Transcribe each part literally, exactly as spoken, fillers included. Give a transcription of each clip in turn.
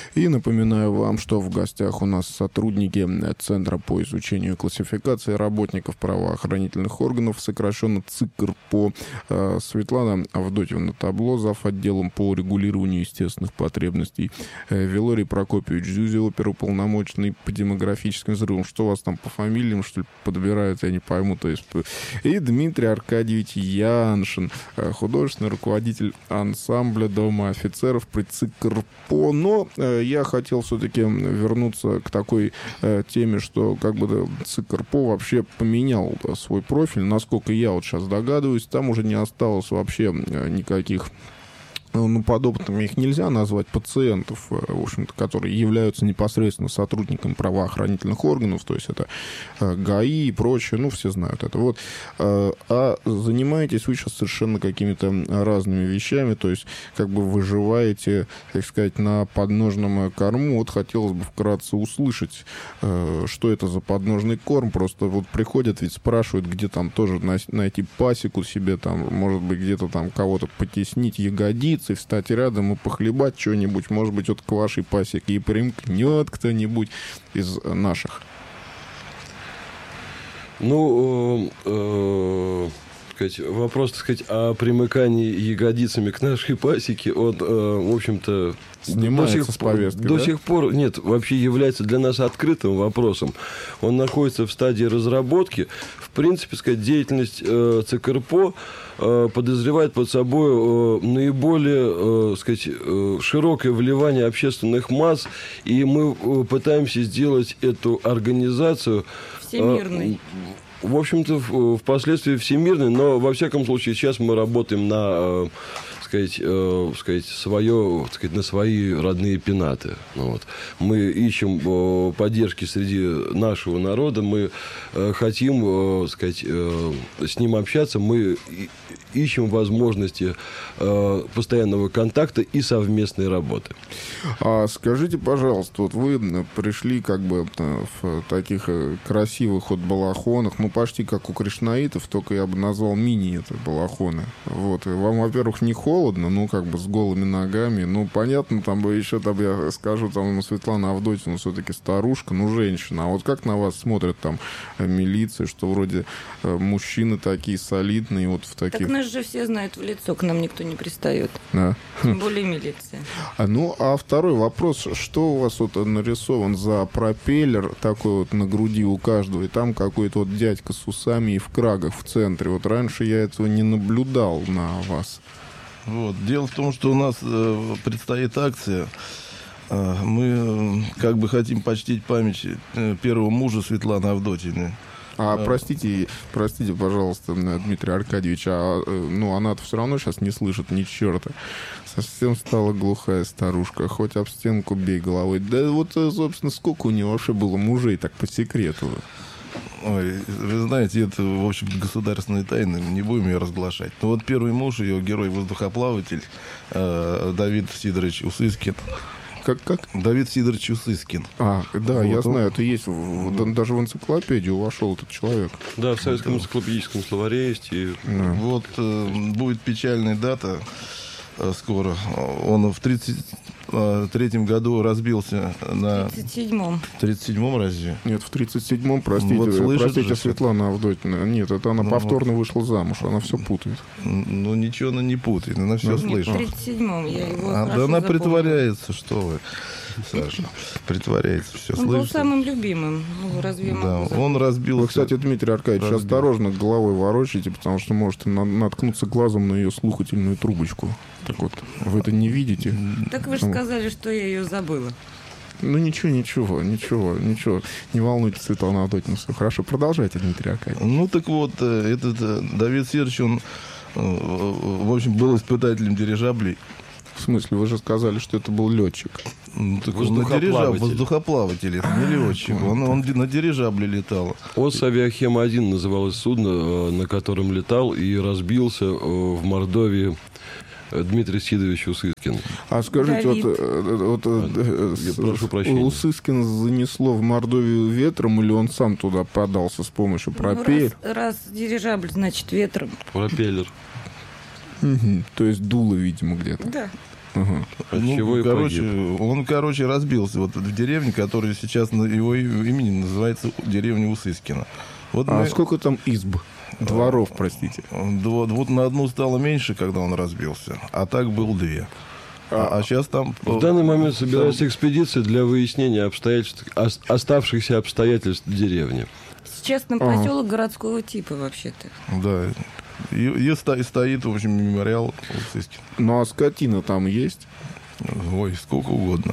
И напоминаю вам, что в гостях у нас сотрудники Центра по изучению и классификации работников правоохранительных органов, сокращенно ЦИКРПО, Светлана Авдотьевна Табло, зав. Отделом по регулированию естественных потребностей, Вилорий Прокопьевич Зюзя, оперуполномоченный по демографическим взрывам. Что у вас там по фамилиям, что ли, подбирают, я не пойму. То есть... И Дмитрий Аркадьевич Яншин, художественный руководитель ансамбля Дома офицеров при ЦИКРПО. Но я хотел все-таки вернуться к такой теме, что как бы ЦИКРПО вообще поменял свой профиль. Насколько я вот сейчас догадываюсь, там уже не осталось вообще никаких... Ну, подобными их нельзя назвать, пациентов, в общем-то, которые являются непосредственно сотрудниками правоохранительных органов, то есть это ГАИ и прочее, ну, все знают это. Вот. А занимаетесь вы сейчас совершенно какими-то разными вещами, то есть как бы выживаете, так сказать, на подножном корму. Вот хотелось бы вкратце услышать, что это за подножный корм. Просто вот приходят, ведь спрашивают, где там тоже найти пасеку себе, там, может быть, где-то там кого-то потеснить, ягодицы, и встать рядом и похлебать что-нибудь. Может быть, вот к вашей пасеке и примкнет кто-нибудь из наших. Ну, э, э, сказать, вопрос, так сказать, о примыкании ягодицами к нашей пасеке, он, э, в общем-то, снимается до сих, с повестки, до да? сих пор, нет, вообще является для нас открытым вопросом. Он находится в стадии разработки. В принципе, сказать, деятельность э, ЦИКРПО э, подозревает под собой э, наиболее, э, сказать, э, широкое вливание общественных масс, и мы э, пытаемся сделать эту организацию всемирной. Э, в общем-то, впоследствии всемирной, но, во всяком случае, сейчас мы работаем на... Э, сказать, э, сказать, свое, сказать, на свои родные пенаты. Вот. Мы ищем э, поддержки среди нашего народа, мы э, хотим э, сказать, э, с ним общаться, мы ищем возможности э, постоянного контакта и совместной работы. А скажите, пожалуйста, вот вы пришли как бы в таких красивых вот балахонах, ну почти как у кришнаитов, только я бы назвал мини это балахоны. Вот. И вам, во-первых, не холодно, ну, как бы с голыми ногами. Ну, понятно, там бы еще, там, я скажу, там, ну, Светлана Авдотьевна все-таки старушка, ну, женщина. А вот как на вас смотрят там милиция, что вроде мужчины такие солидные, вот в таких... Так нас же все знают в лицо, к нам никто не пристает. Да. Тем более милиция. А, ну, а второй вопрос. Что у вас вот нарисован за пропеллер такой вот на груди у каждого, и там какой-то вот дядька с усами и в крагах в центре. Вот раньше я этого не наблюдал на вас. Вот. Дело в том, что у нас э, предстоит акция. Э, мы э, как бы хотим почтить память э, первого мужа Светланы Авдотьевны. А, простите, простите, пожалуйста, Дмитрий Аркадьевич, а ну, она-то все равно сейчас не слышит ни черта. Совсем стала глухая старушка, хоть об стенку бей головой. Да вот, собственно, сколько у нее вообще было мужей, так по секрету? Ой, вы знаете, это, в общем, государственные тайны, не будем ее разглашать. Но вот первый муж ее, герой-воздухоплаватель, э, Давид Сидорович Усыскин. Как, как? Давид Сидорович Усыскин. А, да, вот я он... знаю, это есть, в, даже в энциклопедию вошел этот человек. Да, в советском энциклопедическом словаре есть. И... Да. Вот э, будет печальная дата э, скоро. Он в тридцать третьем году разбился на... В тридцать седьмом. В тридцать седьмом разве? Нет, в тридцать седьмом, простите, вот простите, же, Светлана Авдотьевна. Нет, это она ну, повторно вот. вышла замуж, она все путает. Ну, ничего она не путает, она все ну, слышит. В тридцать седьмом я его а, хорошо да она запомнила. притворяется, что вы, Саша. Притворяется, все Он был слышит. самым любимым. Ну, разве я Да, могу он разбил... Вы, кстати, Дмитрий Аркадьевич, разбил. осторожно головой ворочайте, потому что можете на- наткнуться глазом на ее слухательную трубочку. Так вот, вы это не видите. Так вы же сказали, что я ее забыла. Ну, ничего, ничего, ничего, ничего. Не волнуйтесь, Светлана Авдотьевна, все хорошо. Продолжайте, Дмитрий Аркадьевич. Ну, так вот, этот Давид Сидорович, он, в общем, был испытателем дирижаблей. В смысле, вы же сказали, что это был летчик. Ну, так он на дирижабле, воздухоплаватель, это не летчик. Он, он на дирижабле летал. ОС «Авиахем-один» называлось судно, на котором летал и разбился в Мордовии Дмитрий Сидорович Усыскин. А скажите, Давид. вот, вот а, с, прошу прощения. Усыскин занесло в Мордовию ветром, или он сам туда подался с помощью пропеллера? Ну, раз, раз дирижабль, значит, ветром. Пропеллер. Угу. То есть дуло, видимо, где-то. Да. Ага. От Ну, чего и короче, погиб. он, короче, разбился вот в деревне, которая сейчас на его имени называется деревня Усыскино. Вот А мы- сколько там изб? Дворов, простите. Дво- Вот на одну стало меньше, когда он разбился, а так был две. А, сейчас там... В данный момент собирается экспедиция для выяснения обстоятельств, ос- оставшихся обстоятельств деревни. Сейчас там Ага. поселок городского типа вообще-то. Да. И, и ста- и стоит, в общем, мемориал Усыскино. Ну, а скотина там есть? Ой, сколько угодно.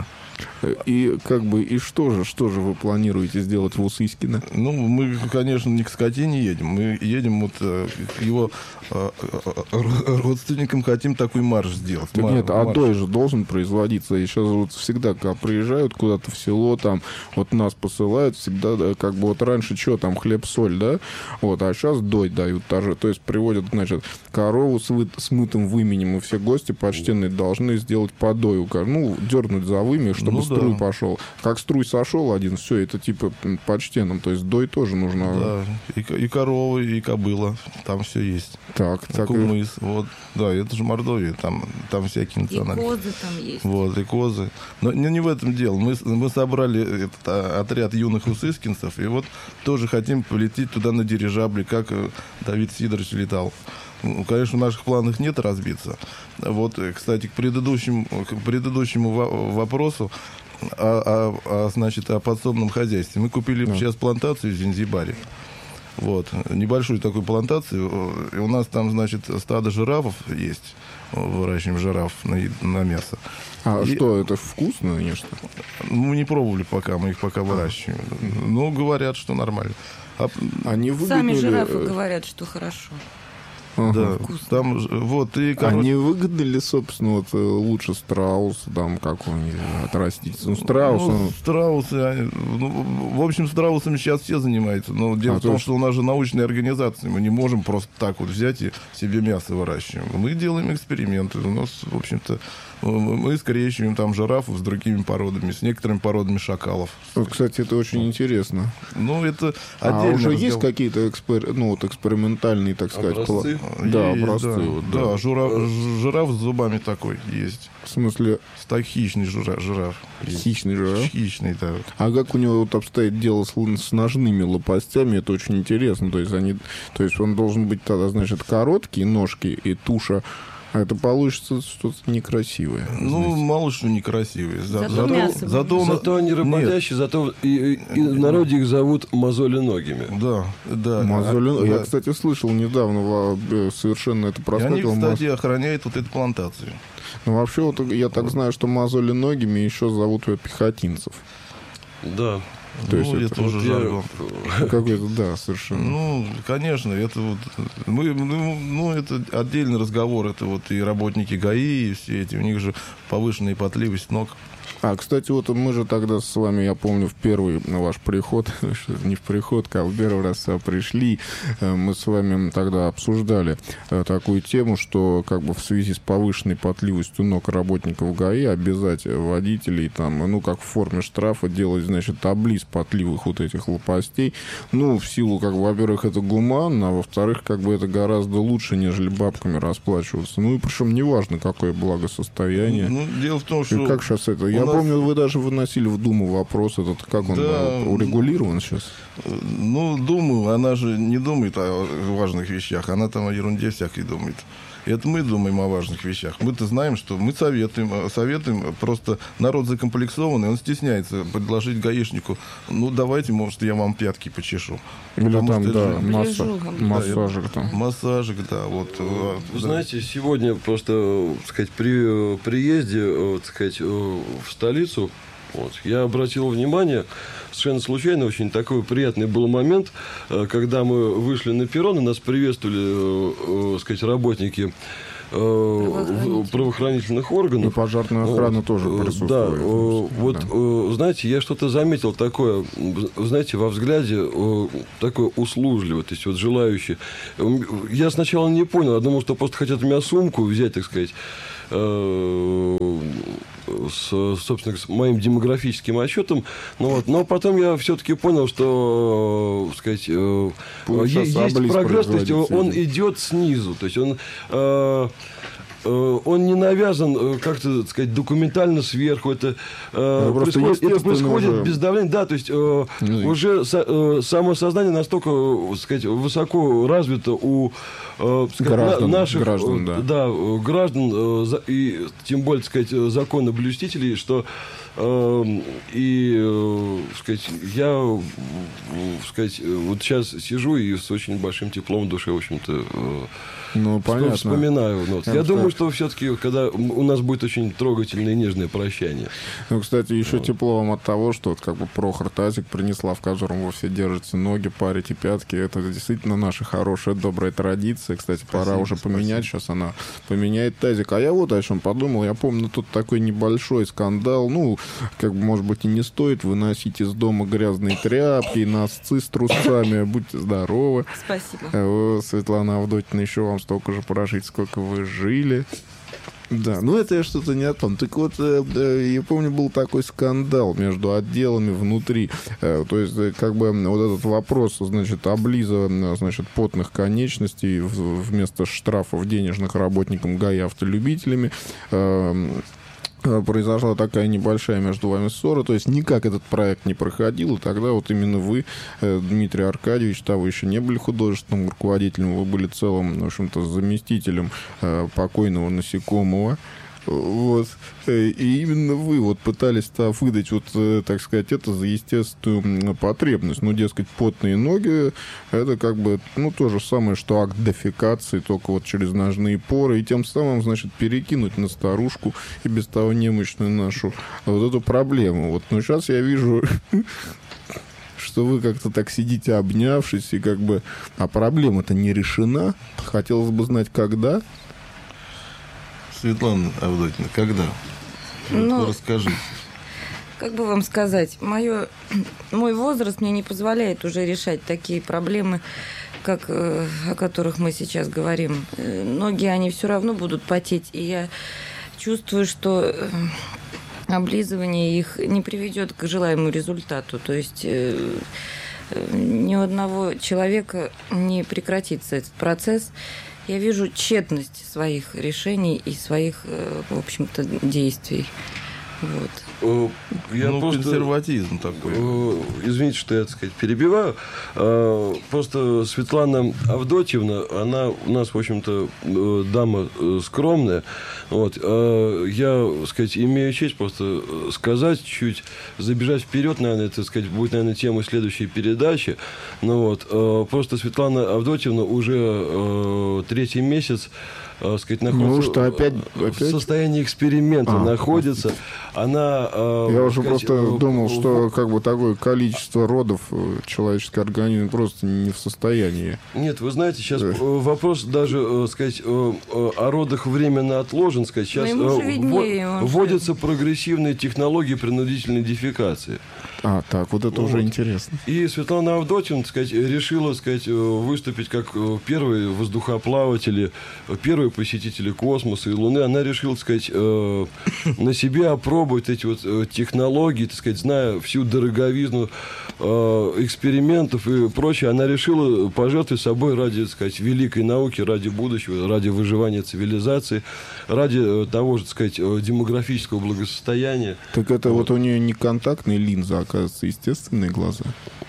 И как бы, и что же, что же вы планируете сделать в Усыскино? Ну, мы, конечно, не к скотине едем. Мы едем вот э, к его э, э, родственникам, хотим такой марш сделать. Так Мар- нет, а марш. дой же должен производиться. И сейчас вот всегда, когда приезжают куда-то в село, там, вот нас посылают, всегда, да, как бы вот раньше что, там, хлеб-соль, да? Вот, а сейчас дой дают тоже. То есть приводят, значит, корову с, вы- с мытым выменем, и все гости почтенные должны сделать подой. у кор- Ну, дернуть за вымя, чтобы Ну, струй да. пошел. Как струй сошел один, все, это типа м, почтенным. То есть дой тоже нужно. Да, и, ко- и корова, и кобыла. Там все есть. Так, так. и- Кумыс. Вот. Да, это же Мордовия. Там, там всякие И национальности. козы там есть. Вот, и козы. Но не, не в этом дело. Мы, с- мы собрали этот а, отряд юных усыскинцев, и вот тоже хотим полететь туда на дирижабле, как э, Давид Сидорович летал. Ну, конечно, в наших планах нет разбиться. Вот, э, кстати, к предыдущему, к предыдущему во- вопросу о, о- о, значит, о подсобном хозяйстве. Мы купили сейчас плантацию в Занзибаре. Вот, небольшую такую плантацию. И у нас там, значит, стадо жирафов есть. Выращиваем жираф на, е- на мясо. А И- что, это вкусно, конечно? Мы не пробовали пока, мы их пока выращиваем. Ну, говорят, что нормально. А, Они Сами выгодили... жирафы э, говорят, что хорошо. ага. да, вкусно. там, ж- вот, и, А короче, не выгодно ли, собственно, вот э, лучше страус, там, какой-нибудь, отрастить? Ну, страус, ну, он- страусы, они- ну, в общем, страусами сейчас все занимаются. Но дело А в том, то что у нас же научная организация. Мы не можем просто так вот взять и себе мясо выращиваем. Мы делаем эксперименты. У нас, в общем-то, мы скрещиваем там жирафов с другими породами, с некоторыми породами шакалов. Вот, кстати, это очень интересно. Ну, это А отдельно. уже есть какие-то экспер... ну, вот, экспериментальные, так сказать, Образцы? пла- Да, Есть, образцы. да. вот, Да, да. жура- ж- жираф с зубами такой есть. В смысле, Так хищный жираф. жираф есть. хищный жираф? Хищный, да. А как у него вот обстоит дело с, л- с ножными лопастями, это очень интересно. То есть, они, то есть он должен быть тогда, значит, короткий, ножки и туша. А это получится что-то некрасивое. Ну, знаете. мало что некрасивый. За- Зато мясо зато он- Зато они Нет, работящие, зато и, и- и в народе их зовут мозоленогими. да, да. Мозолин- А, Я, да. кстати, слышал недавно, во- э, совершенно это И они, проскакивало. кстати, охраняют вот эту плантацию. Ну, вообще, вот я так знаю, что мозоленогими еще зовут э, пехотинцев. Да. То есть ну, это это уже Я- жаргон. Как это, да, совершенно. Ну, конечно, это вот мы, ну, ну, это отдельный разговор. Это вот и работники ГАИ, и все эти, у них же повышенная потливость ног. А, кстати, вот мы же тогда с вами, я помню, в первый ваш приход, не в приход, а в первый раз а, пришли, э, мы с вами тогда обсуждали э, такую тему, что как бы в связи с повышенной потливостью ног работников ГАИ обязать водителей там, ну, как в форме штрафа делать, значит, таблиц потливых вот этих лопастей. Ну, в силу, как бы, во-первых, это гуманно, а во-вторых, как бы это гораздо лучше, нежели бабками расплачиваться. Ну, и причем неважно, какое благосостояние. Ну, дело в том, И что... как сейчас это? у Я нас- помню, вы даже выносили в Думу вопрос этот, как он Да. э, урегулирован сейчас? Ну, думаю, она же не думает о важных вещах, она там о ерунде всякой думает. Это мы думаем о важных вещах. Мы-то знаем, что мы советуем, э, советуем, просто народ закомплексованный, он стесняется предложить гаишнику, ну, давайте, может, я вам пятки почешу. Или Потому там, что да, это же масса, Прижугом. массажик там. массажик, да, вот. э, Вы да. знаете, сегодня просто, э, так сказать, при э, приезде, э, так сказать, э, в столицу, вот, я обратил внимание, совершенно случайно, очень такой приятный был момент, э, когда мы вышли на перрон, и нас приветствовали, э, э, сказать, работники э, Правоохранительных. правоохранительных И органов. пожарная охрана Вот, тоже э, присутствует. Да, э, вот, Да. э, знаете, я что-то заметил такое, м, знаете, во взгляде э, такое услужливое, то есть вот желающее. М, Я сначала не понял, я думал, что просто хотят у меня сумку взять, так сказать, э, с, собственно, с моим демографическим отчетом. Ну, вот, но потом я все-таки понял, что, э, сказать, э, Будут е- сейчас есть облиз прогресс, то есть производить он эти. идет снизу, то есть он... э, он не навязан как-то, так сказать, документально сверху. Это, Ну, просто происходит, это естественно происходит уже. без давления. Да, то есть уже со- само сознание настолько, так сказать, высоко развито у так сказать, Граждан, на- наших граждан, да. да, граждан э, за- и тем более, так сказать, законоблюстителей, что э, и, э, так сказать, я, э, так сказать, вот сейчас сижу и с очень большим теплом в душе, в общем-то, э, Ну, понятно. вспоминаю. Ну, вот. Я Потому думаю, что- что все-таки, когда у нас будет очень трогательное и нежное прощание. Ну, кстати, еще тепло вам от того, что вот как бы Прохор тазик принесла, в котором вы все держите ноги, парите пятки. Это действительно наша хорошая, добрая традиция. Кстати, пора Спасибо, уже поменять. спасибо. Сейчас она поменяет тазик. А я вот о чем подумал. Я помню, тут такой небольшой скандал. Ну, как бы, может быть, и не стоит выносить из дома грязные тряпки, носцы с трусцами. Будьте здоровы. Спасибо. О, Светлана Авдотьевна, еще вам столько же прожить, сколько вы жили. Да, ну это я что-то не о том. Так вот, э, э, я помню, был такой скандал между отделами внутри. Э, то есть, э, как бы вот этот вопрос, значит, облиза, э, значит, потных конечностей в- вместо штрафов денежных работникам ГАИ автолюбителями. Э, э, произошла такая небольшая между вами ссора, то есть никак этот проект не проходил, и тогда вот именно вы, э, Дмитрий Аркадьевич, да, вы еще не были художественным руководителем, вы были целым, в общем-то, заместителем э, покойного Насекомого. Вот. Э, И именно вы вот пытались выдать, вот, э, так сказать, это за естественную м, потребность. Ну, дескать, потные ноги, это как бы, ну, то же самое, что акт дефекации, только вот через ножные поры, и тем самым, значит, перекинуть на старушку и без того немощную нашу вот эту проблему. Вот, но сейчас я вижу, что вы как-то так сидите, обнявшись, и как бы, а проблема-то не решена. Хотелось бы знать, когда. Светлана Авдотьевна, когда? Ну, Вот расскажите. Как бы вам сказать, моё, мой возраст мне не позволяет уже решать такие проблемы, как, э, о которых мы сейчас говорим. Э, Ноги, они все равно будут потеть, и я чувствую, что э, облизывание их не приведет к желаемому результату. То есть э, э, ни у одного человека не прекратится этот процесс. Я вижу тщетность своих решений и своих, э, в общем-то, действий. Вот. Э, Я Ну, просто... консерватизм такой. Э, Извините, что я, так сказать, перебиваю. Э, Просто Светлана Авдотьевна, она у нас, в общем-то, э, дама э, скромная. Вот. Э, Я, так сказать, имею честь просто э, сказать, чуть забежать вперед, наверное, это, так сказать, будет, наверное, тема следующей передачи. Ну, вот. э, Просто Светлана Авдотьевна уже э, третий месяц, э, сказать, находится Неужто опять- в опять? состоянии эксперимента, А, находится. Она... э, Я уже сказать, просто э, думал, в- что как бы такое количество родов э, человеческий организм просто не в состоянии. Нет, вы знаете, сейчас Да. э, вопрос даже, э, сказать, э, э, о родах временно отложен, сказать, сейчас ему же э, виднее, вво- он же- вводятся прогрессивные технологии принудительной дефекации. А, так, вот это уже Вот. интересно. И Светлана Авдотьевна, так сказать, решила, так сказать, э, выступить как э, первые воздухоплаватели, э, первые посетители космоса и Луны. Она решила, так сказать, э, на себе опробовать эти вот э, технологии, так сказать, зная всю дороговизну э, экспериментов и прочее. Она решила пожертвовать собой ради, так сказать, великой науки, ради будущего, ради выживания цивилизации, ради э, того же, так сказать, э, демографического благосостояния. Так это вот у нее не контактные линзы, а, оказывается, естественные глаза.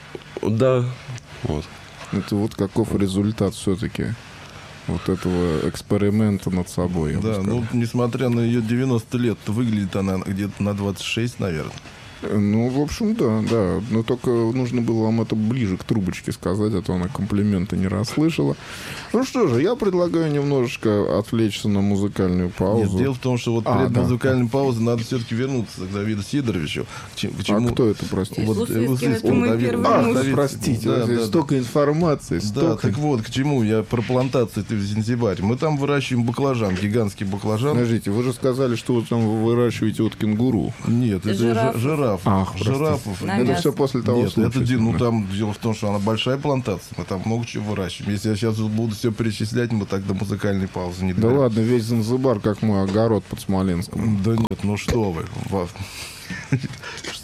Да, вот. Это вот каков результат все-таки вот этого эксперимента над собой. я бы Да, сказал. ну, несмотря на ее девяносто лет, выглядит она где-то на двадцать шесть, наверное. Ну, в общем, да, да. Но только нужно было вам это ближе к трубочке сказать, а то она комплименты не расслышала. Ну что же, я предлагаю немножечко отвлечься на музыкальную паузу. Нет, дело в том, что вот А, перед да. музыкальной паузой надо все-таки вернуться к Давиду Сидоровичу. К чем- к А чему- кто это, простите? Вот, Усыскин, э, Усыскин, это мой Давид- первый А, муж. Давид- простите, да, вот да, столько информации, Да, столько... так вот, к чему я про плантации ты в Занзибаре. Мы там выращиваем баклажан, гигантский баклажан. Подождите, вы же сказали, что вы там выращиваете вот кенгуру. Нет, это Жирафов. жираф. Ах, простите. Жирафов. На Это мясо. все после того Нет, случая. это ди- ну там дело в том, что она большая плантация, мы там много чего выращиваем. Если я сейчас буду все перечислять, мы так до музыкальной паузы не Да дойдем. ладно, весь Занзибар, как мой огород под Смоленском. Да нет, ну что вы. Ва-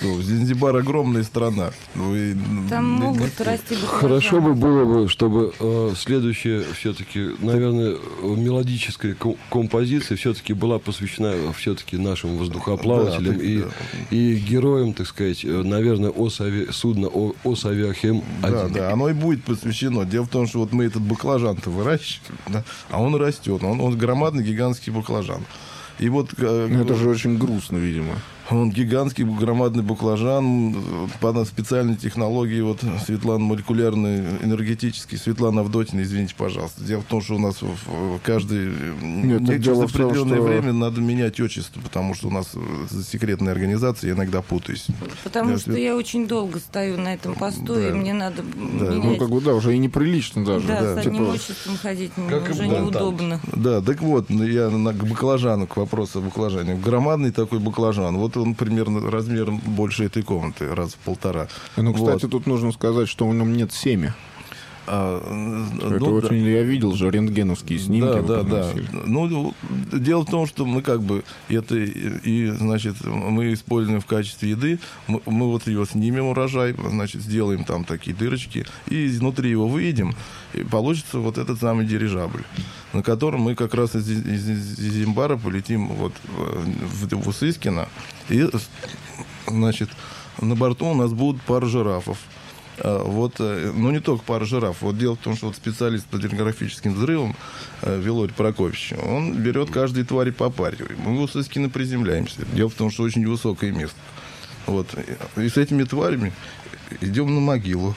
что, Занзибар огромная страна. Вы... Там могут расти баклажаны. Хорошо бы было бы, чтобы э, следующая все-таки, наверное, мелодическая ком- композиция все-таки была посвящена все-таки нашим воздухоплавателям Да, и, да. и героям, так сказать, э, наверное, ОСАВИ, судна О- ОСАВИАХЕМ один. Да, да, оно и будет посвящено. Дело в том, что вот мы этот баклажан-то выращиваем, да, а он растет. Он, он громадный, гигантский баклажан. И вот... э, Ну, это же очень грустно, видимо. Он гигантский, гигантский баклажан по специальной технологии вот Светлана молекулярной, энергетической. Светлана Авдотина, извините, пожалуйста. Дело в том, что у нас в каждый Нет, мне дело через в том, определенное что- время надо менять отчество, потому что у нас секретная организация, я иногда путаюсь. Потому Я что свет- я очень долго стою на этом посту, Да. и мне надо Да. Ну, менять. как бы, да, уже и неприлично даже. Да, да, с одним Типа, отчеством ходить мне Как и уже бонтан. неудобно. Да, так вот, я на, к баклажану, к вопросу о баклажане. Громадный такой баклажан. Вот он примерно размером больше этой комнаты, раз в полтора. Ну, кстати, Вот. тут нужно сказать, что в нем нет семя. А, Это ну, да. очень... Я видел же рентгеновские снимки. Да, вот да, да. приносили. Ну, дело в том, что мы как бы это и, и, значит, мы используем в качестве еды. Мы, мы вот его снимем, урожай, значит, сделаем там такие дырочки, и изнутри его выедем, и получится вот этот самый дирижабль, на котором мы как раз из, из, из Зимбара полетим вот в, в Усыскино. И, значит, на борту у нас будут пара жирафов. А, Вот, э, ну, не только пара жираф. Вот дело в том, что вот специалист по телеграфическим взрывам э, Вилорий Прокофьевич, он берет каждой твари по паре. Мы в Усыскино приземляемся. Дело в том, что очень высокое место. Вот. И с этими тварями идем на могилу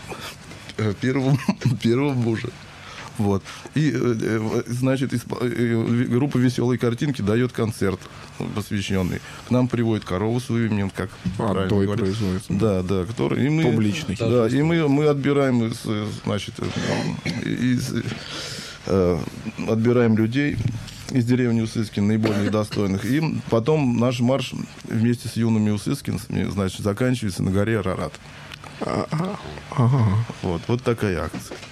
э, первого, первого мужа. Вот. И, э, э, значит, исп- э, группа «Веселые картинки» дает концерт посвященный. К нам приводит корову свою имен, как А, правильно той говорят. производится. Да, да, который... И мы, Публичный. Да, и мы, мы отбираем из, э, значит, э, из, э, отбираем людей из деревни Усыскин, наиболее достойных. И потом наш марш вместе с юными усыскинцами, значит, заканчивается на горе Арарат. Ага. Вот, вот такая акция.